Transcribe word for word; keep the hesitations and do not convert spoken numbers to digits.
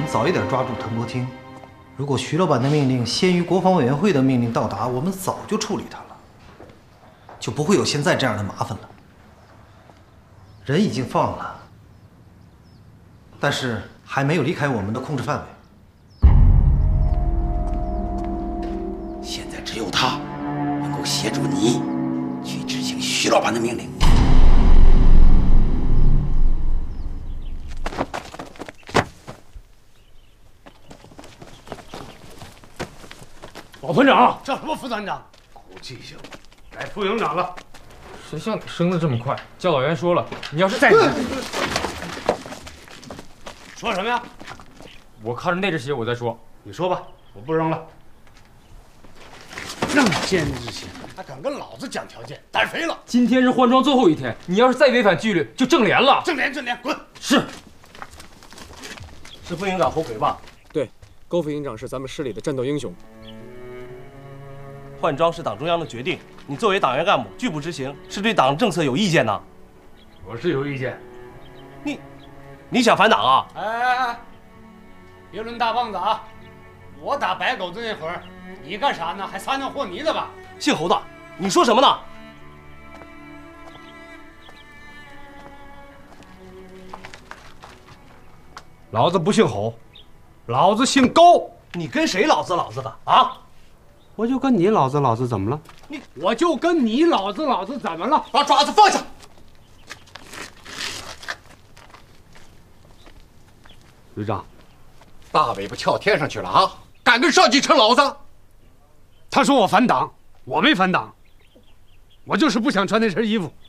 早一点抓住滕伯厅。如果徐老板的命令先于国防委员会的命令到达，我们早就处理他了，就不会有现在这样的麻烦了。人已经放了，但是还没有离开我们的控制范围。 现在只有他能够协助你去执行徐老板的命令。 老团长， 叫什么副团长？ 好记性，该副营长了。 谁像你升的这么快？教导员说了，你要是再…… 说什么呀？ 我看着那只鞋，我再说。 你说吧，我不扔了。 让监制些，还敢跟老子讲条件，胆肥了！ 今天是换装最后一天，你要是再违反纪律，就正连了。 正连，正连，滚！ 是。 是副营长后悔吧？ 对，高副营长是咱们市里的战斗英雄。 换装是党中央的决定，你作为党员干部拒不执行，是对党政策有意见呐。 我是有意见。 你，你想反党啊？ 哎哎哎，别抡大棒子啊！我打白狗子那会儿，你干啥呢？还撒尿和泥的吧？ 姓侯的，你说什么呢？ 老子不姓侯，老子姓高。 你跟谁老子老子的啊？ 我就跟你老子老子怎么了？ 你我就跟你老子老子怎么了？ 把爪子放下！ 旅长， 大尾巴翘天上去了啊！敢跟上级称老子？ 他说我反党，我没反党，我就是不想穿那身衣服。